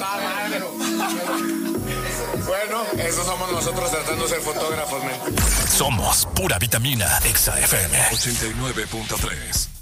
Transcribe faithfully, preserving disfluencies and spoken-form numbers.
Bueno, eso somos nosotros tratando de ser fotógrafos, men. Somos pura vitamina. Exa F M ochenta y nueve punto tres.